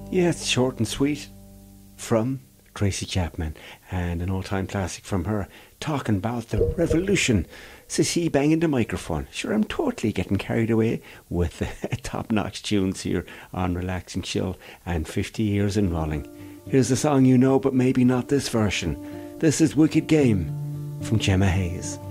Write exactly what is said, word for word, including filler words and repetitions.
Yeah, it's short and sweet from Tracy Chapman, and an all-time classic from her, talking about the revolution. Says he banging the microphone. Sure, I'm totally getting carried away with the top-notch tunes here on Relaxing Chill and fifty years in rolling. Here's a song you know, but maybe not this version. This is Wicked Game from Gemma Hayes.